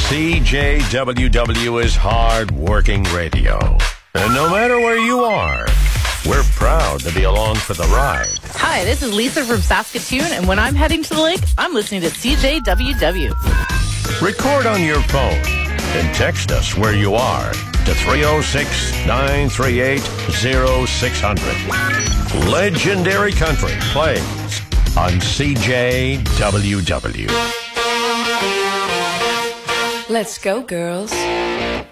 CJWW is hard-working radio. And no matter where you are, we're proud to be along for the ride. Hi, this is Lisa from Saskatoon, and when I'm heading to the lake, I'm listening to CJWW. Record on your phone and text us where you are to 306-938-0600. Legendary Country plays on CJWW. Let's go, girls.